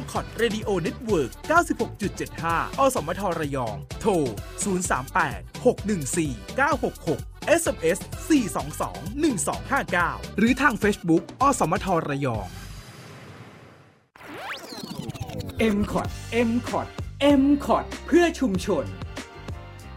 คอท Radio Network 96.75 อสมทระยองโทร038 614 966 SMS 422 1259หรือทาง Facebook อสมทระยอง MCOT เพื่อชุมชน